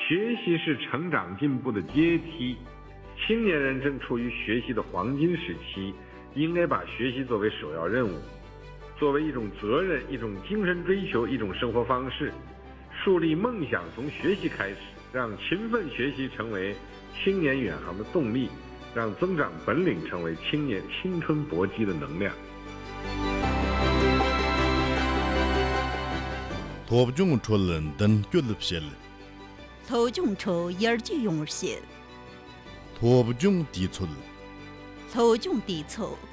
学习是成长进步的阶梯，青年人正处于学习的黄金时期，应该把学习作为首要任务，作为一种责任，一种精神追求，一种生活方式。树立梦想从学习开始，让勤奋学习成为青年远航的动力，让增长本领成为青年青春搏击的能量。 토브중 촐런던 귤립실 토중초 열주용실 토브중 디촐 토중디초